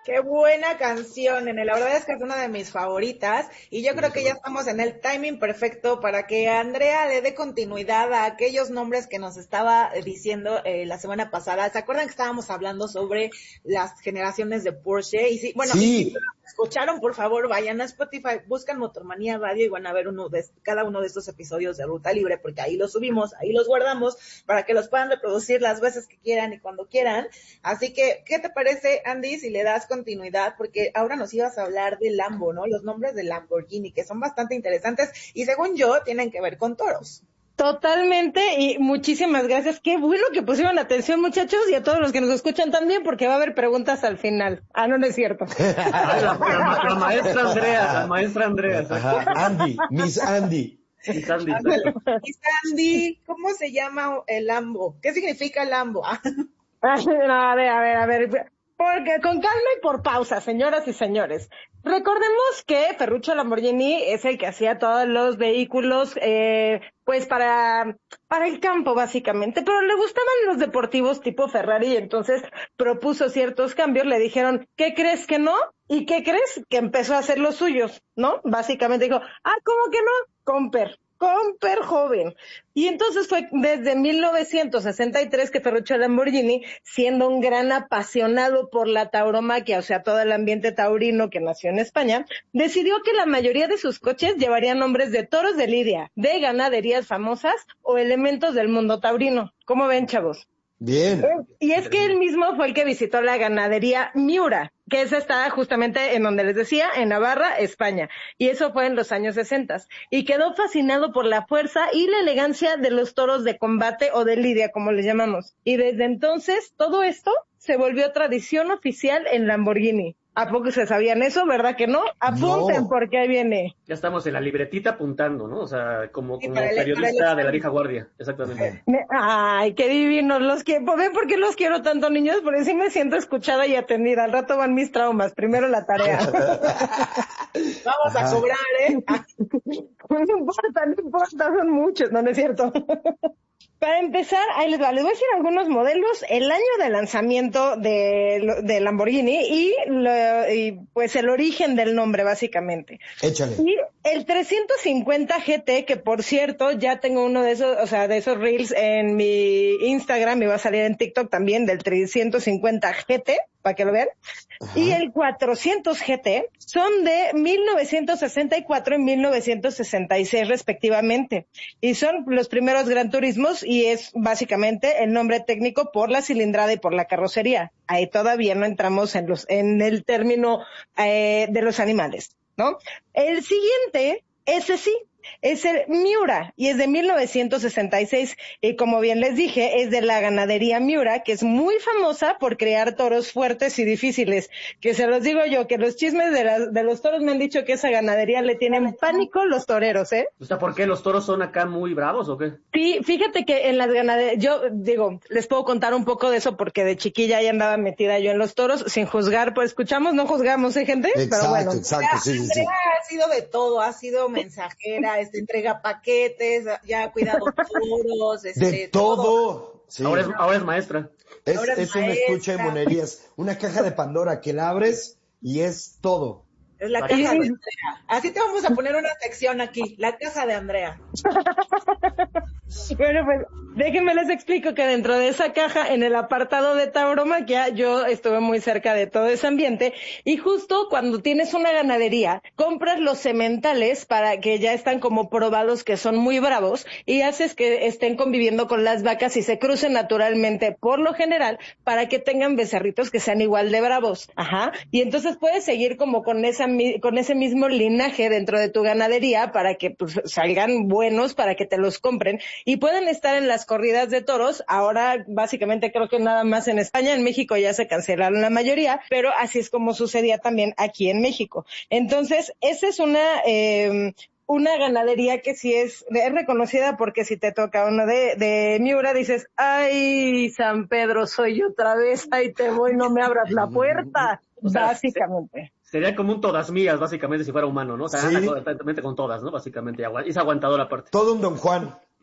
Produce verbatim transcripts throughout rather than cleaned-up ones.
Qué buena canción, Nene. La verdad es que es una de mis favoritas y yo creo que ya estamos en el timing perfecto para que Andrea le dé continuidad a aquellos nombres que nos estaba diciendo eh, la semana pasada. ¿Se acuerdan que estábamos hablando sobre las generaciones de Porsche? Y sí, bueno, sí. y si lo escucharon, por favor, vayan a Spotify, buscan Motormanía Radio y van a ver uno de cada uno de estos episodios de Ruta Libre, porque ahí los subimos, ahí los guardamos para que los puedan reproducir las veces que quieran y cuando quieran. Así que, ¿qué te parece, Andy, si le das continuidad? Porque ahora nos ibas a hablar de Lambo, ¿no? Los nombres de Lamborghini, que son bastante interesantes y según yo, tienen que ver con toros. Totalmente, y muchísimas gracias. Qué bueno que pusieron atención, muchachos, y a todos los que nos escuchan también, porque va a haber preguntas al final. Ah, no, no es cierto. la, la, la maestra Andrea, la maestra Andrea. Ajá, Andy, Miss Andy. Miss Andy, Miss Andy, ¿cómo se llama el Lambo? ¿Qué significa el Lambo? No, a ver, a ver, a ver. Porque con calma y por pausa, señoras y señores. Recordemos que Ferruccio Lamborghini es el que hacía todos los vehículos, eh, pues para, para el campo básicamente, pero le gustaban los deportivos tipo Ferrari y entonces propuso ciertos cambios, le dijeron, ¿qué crees que no? ¿Y qué crees? Que empezó a hacer los suyos, ¿no? Básicamente dijo, ah, ¿cómo que no? Comper. Comper joven. Y entonces fue desde mil novecientos sesenta y tres que Ferruccio Lamborghini, siendo un gran apasionado por la tauromaquia, o sea, todo el ambiente taurino que nació en España, decidió que la mayoría de sus coches llevarían nombres de toros de lidia, de ganaderías famosas o elementos del mundo taurino. ¿Cómo ven, chavos? Bien. Y es que él mismo fue el que visitó la ganadería Miura, que esa está justamente en donde les decía, en Navarra, España. Y eso fue en los años sesenta. Y quedó fascinado por la fuerza y la elegancia de los toros de combate o de lidia, como les llamamos. Y desde entonces, todo esto se volvió tradición oficial en Lamborghini. ¿A poco se sabían eso? ¿Verdad que no? Apunten, no. Porque ahí viene. Ya estamos en la libretita apuntando, ¿no? O sea, como, como el, periodista el... de la vieja guardia. Exactamente. Ay, qué divinos. Los quiero. ¿Ven por qué los quiero tanto, niños? Porque sí me siento escuchada y atendida. Al rato van mis traumas. Primero la tarea. Vamos a cobrar, ¿eh? No importa, no importa. Son muchos. No, no es cierto. Para empezar, ahí les va, les voy a decir algunos modelos, el año de lanzamiento de, de Lamborghini y, lo, y pues el origen del nombre básicamente. Échale. Y el trescientos cincuenta G T, que por cierto ya tengo uno de esos, o sea, de esos reels en mi Instagram y va a salir en TikTok también del trescientos cincuenta G T, para que lo vean. Ajá. Y el cuatrocientos G T son de mil novecientos sesenta y cuatro y mil novecientos sesenta y seis respectivamente. Y son los primeros Gran Turismos y es básicamente el nombre técnico por la cilindrada y por la carrocería. Ahí todavía no entramos en los, en el término eh, de los animales, ¿no? El siguiente, ese sí, es el Miura y es de mil novecientos sesenta y seis y como bien les dije es de la ganadería Miura, que es muy famosa por crear toros fuertes y difíciles, que se los digo yo, que los chismes de, la, de los toros me han dicho que esa ganadería le tienen pánico los toreros, ¿eh? O sea, ¿por qué los toros son acá muy bravos o qué? Sí, fíjate que en las ganaderías, yo digo, les puedo contar un poco de eso porque de chiquilla ya andaba metida yo en los toros, sin juzgar, pues escuchamos, no juzgamos, ¿eh, gente? Exacto, pero bueno. exacto, sí, sí, sí. Ha sido de todo, ha sido mensajera, este, entrega paquetes, ya ha cuidado toros, este, de todo. todo. Sí. Ahora es, ahora es maestra. Es, ahora es, es un estuche de monerías, una caja de Pandora que la abres y es todo. Es la caja de Andrea. Así te vamos a poner una sección aquí, la caja de Andrea. Bueno, pues déjenme les explico que dentro de esa caja, en el apartado de tauromaquia, yo estuve muy cerca de todo ese ambiente y justo cuando tienes una ganadería, compras los sementales para que ya están como probados que son muy bravos y haces que estén conviviendo con las vacas y se crucen naturalmente por lo general para que tengan becerritos que sean igual de bravos. Ajá. Y entonces puedes seguir como con esa con ese mismo linaje dentro de tu ganadería para que pues, salgan buenos, para que te los compren y pueden estar en las corridas de toros. Ahora básicamente creo que nada más en España, en México ya se cancelaron la mayoría, pero así es como sucedía también aquí en México. Entonces, esa es una eh, una ganadería que sí es, es reconocida porque si te toca uno de, de Miura dices, ay, San Pedro, soy yo otra vez, ahí te voy, no me abras la puerta, o sea, básicamente. Sería como un todas mías, básicamente, si fuera humano, ¿no? O sea, sí. anda con todas, ¿no? Básicamente, y es aguantador aparte. Todo un Don Juan.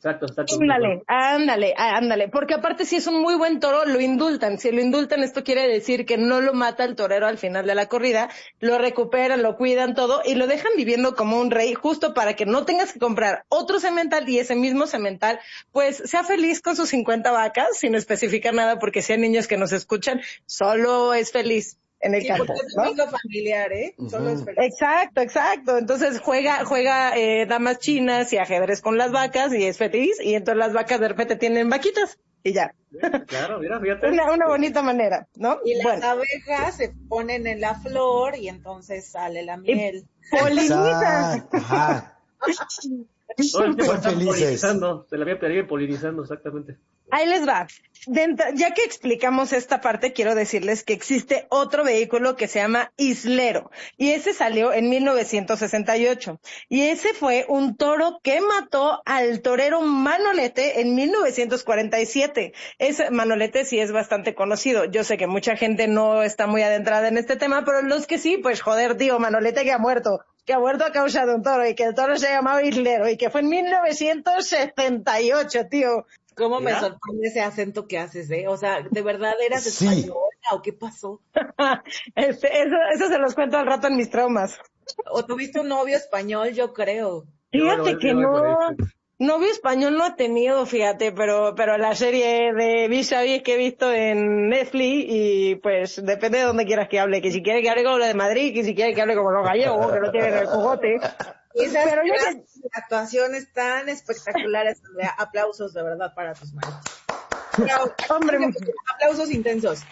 Exacto, exacto. Ándale, ándale, ándale, porque aparte si es un muy buen toro, lo indultan. Si lo indultan, esto quiere decir que no lo mata el torero al final de la corrida, lo recuperan, lo cuidan todo y lo dejan viviendo como un rey, justo para que no tengas que comprar otro semental y ese mismo semental, pues sea feliz con sus cincuenta vacas, sin especificar nada, porque si hay niños que nos escuchan, solo es feliz en el sí, campo, porque es ¿no? un bingo familiar, ¿eh? Uh-huh. Solo es feliz. Exacto, exacto. Entonces juega, juega eh, damas chinas y ajedrez con las vacas y es feliz, y entonces las vacas de repente tienen vaquitas y ya. Claro, mira, fíjate. Una, una bonita manera, ¿no? Y las bueno. abejas se ponen en la flor y entonces sale la miel. Polinizan. Ajá. Todo el tiempo están polinizando, se la había perdido polinizando, exactamente. Ahí les va. Dentro, ya que explicamos esta parte, quiero decirles que existe otro vehículo que se llama Islero, y ese salió en mil novecientos sesenta y ocho. Y ese fue un toro que mató al torero Manolete en mil novecientos cuarenta y siete. Ese Manolete sí es bastante conocido. Yo sé que mucha gente no está muy adentrada en este tema, pero los que sí, pues joder, tío, Manolete que ha muerto. que ha muerto a causa de un toro y que el toro se llamaba Islero y que fue en mil novecientos setenta y ocho, tío. ¿Cómo me sorprende ese acento que haces, eh? O sea, ¿de verdad eras sí. española o qué pasó? este, eso, eso se los cuento al rato en mis traumas. ¿O tuviste un novio español? Yo creo. Fíjate bueno, que no... Novio español no ha tenido, fíjate, pero pero la serie de Vis-a-Vis que he visto en Netflix y pues depende de dónde quieras que hable, que si quiere que hable como lo de Madrid, que si quiere que hable como los gallegos, que no tienen el cogote. Y esas pero yo que... actuaciones tan espectaculares, Andrea, aplausos de verdad para tus manos. Hombre, aplausos intensos.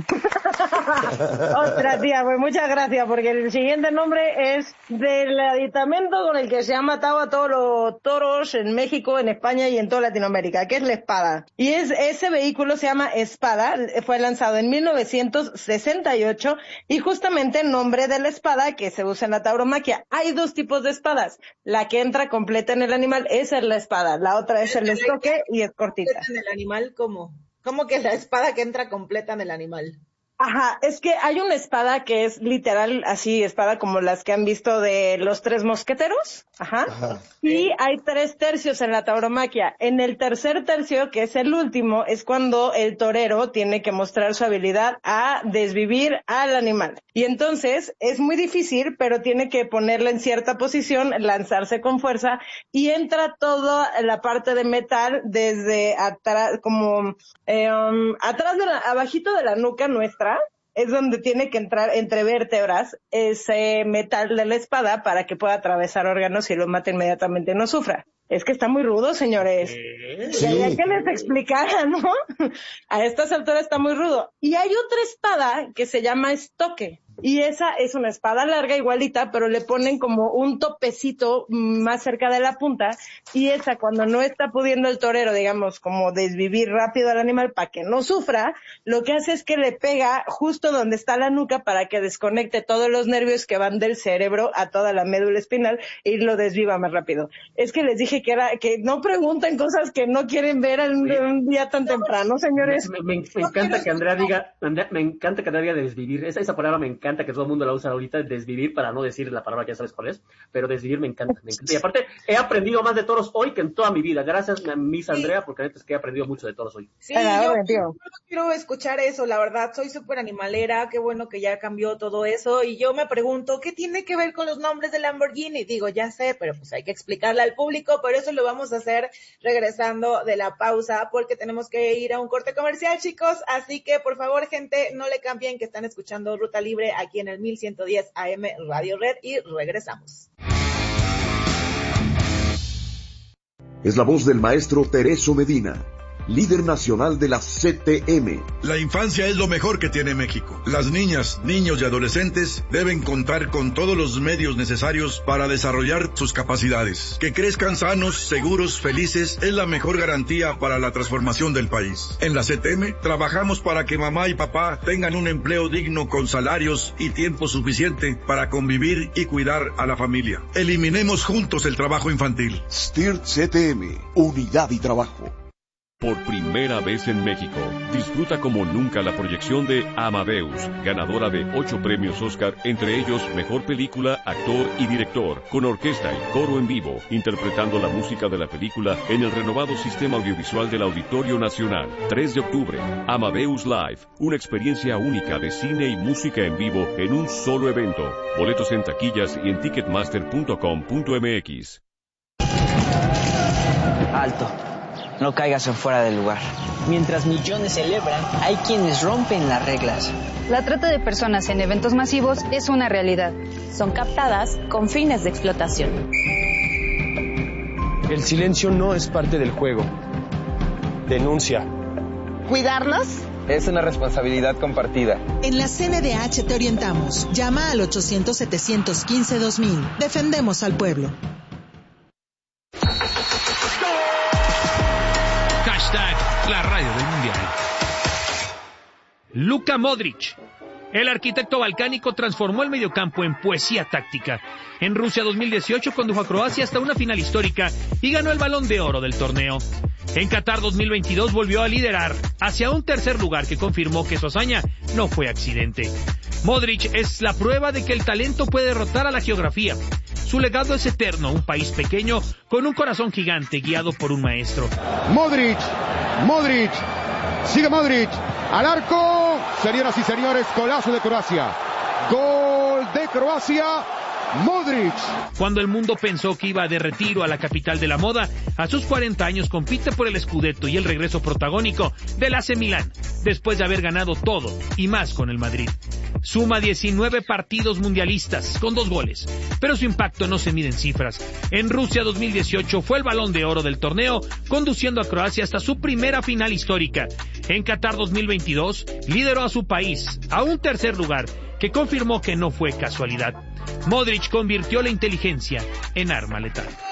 Ostras, tía, pues muchas gracias, porque el siguiente nombre es del aditamento con el que se han matado a todos los toros en México, en España y en toda Latinoamérica, que es la espada. Y es ese vehículo se llama Espada, fue lanzado en mil novecientos sesenta y ocho y justamente el nombre de la espada que se usa en la tauromaquia. Hay dos tipos de espadas, la que entra completa en el animal, esa es la espada, la otra es el estoque y es cortita. ¿En el animal cómo? ¿Cómo que la espada que entra completa en el animal? Ajá, es que hay una espada que es literal así, espada como las que han visto de los tres mosqueteros, ajá, ajá. Y hay tres tercios en la tauromaquia. En el tercer tercio, que es el último, es cuando el torero tiene que mostrar su habilidad a desvivir al animal. Y entonces es muy difícil, pero tiene que ponerla en cierta posición, lanzarse con fuerza, y entra toda la parte de metal desde atrás, como eh, um, atrás de la, abajito de la nuca nuestra, es donde tiene que entrar entre vértebras ese metal de la espada para que pueda atravesar órganos y lo mate inmediatamente y no sufra. Es que está muy rudo, señores. Sí. Y hay que les explicara, ¿no? A estas alturas está muy rudo. Y hay otra espada que se llama estoque. Y esa es una espada larga igualita, pero le ponen como un topecito más cerca de la punta, y esa cuando no está pudiendo el torero, digamos, como desvivir rápido al animal para que no sufra, lo que hace es que le pega justo donde está la nuca para que desconecte todos los nervios que van del cerebro a toda la médula espinal y lo desviva más rápido. Es que les dije que era que no pregunten cosas que no quieren ver en sí. un día tan temprano, señores. Me, me, me encanta que Andrea diga, Andrea, me encanta que Andrea diga desvivir. Esa, esa palabra me encanta. Que todo el mundo la usa ahorita, desvivir, para no decir la palabra que ya sabes cuál es, pero desvivir me encanta, me encanta. Y aparte, he aprendido más de toros hoy que en toda mi vida. Gracias, Miss Andrea, porque es que he aprendido mucho de toros hoy. Sí, yo, yo quiero escuchar eso, la verdad, soy súper animalera, qué bueno que ya cambió todo eso, y yo me pregunto, ¿qué tiene que ver con los nombres de Lamborghini? Digo, ya sé, pero pues hay que explicarle al público, pero eso lo vamos a hacer regresando de la pausa, porque tenemos que ir a un corte comercial, chicos, así que, por favor, gente, no le cambien, que están escuchando Ruta Libre aquí en el mil ciento diez A M Radio Red, y regresamos. Es la voz del maestro Tereso Medina, líder nacional de la C T M. La infancia es lo mejor que tiene México. Las niñas, niños y adolescentes deben contar con todos los medios necesarios para desarrollar sus capacidades. Que crezcan sanos, seguros, felices es la mejor garantía para la transformación del país. En la C T M trabajamos para que mamá y papá tengan un empleo digno con salarios y tiempo suficiente para convivir y cuidar a la familia. Eliminemos juntos el trabajo infantil. S T I R T C T M, unidad y trabajo. Por primera vez en México, disfruta como nunca la proyección de Amadeus, ganadora de ocho premios Oscar, entre ellos Mejor Película, Actor y Director, con orquesta y coro en vivo, interpretando la música de la película en el renovado sistema audiovisual del Auditorio Nacional. tres de octubre, Amadeus Live, una experiencia única de cine y música en vivo en un solo evento. Boletos en taquillas y en ticketmaster punto com punto m x. Alto. No caigas en fuera del lugar. Mientras millones celebran, hay quienes rompen las reglas. La trata de personas en eventos masivos es una realidad. Son captadas con fines de explotación. El silencio no es parte del juego. Denuncia. ¿Cuidarnos? Es una responsabilidad compartida. En la C N D H te orientamos. Llama al ochocientos, setecientos quince, dos mil. Defendemos al pueblo. La radio del mundial. Luka Modric. El arquitecto balcánico transformó el mediocampo en poesía táctica. En Rusia dos mil dieciocho condujo a Croacia hasta una final histórica y ganó el Balón de Oro del torneo. En Qatar dos mil veintidós volvió a liderar hacia un tercer lugar que confirmó que su hazaña no fue accidente. Modric es la prueba de que el talento puede derrotar a la geografía. Su legado es eterno, un país pequeño con un corazón gigante guiado por un maestro. Modric, Modric, sigue Modric, al arco, señoras y señores, golazo de Croacia, gol de Croacia, Modric. Cuando el mundo pensó que iba de retiro a la capital de la moda, a sus cuarenta años compite por el Scudetto y el regreso protagónico del A C Milán, después de haber ganado todo y más con el Madrid. Suma diecinueve partidos mundialistas con dos goles, pero su impacto no se mide en cifras. En Rusia dos mil dieciocho fue el Balón de Oro del torneo, conduciendo a Croacia hasta su primera final histórica. En Qatar dos mil veintidós lideró a su país a un tercer lugar, que confirmó que no fue casualidad. Modric convirtió la inteligencia en arma letal.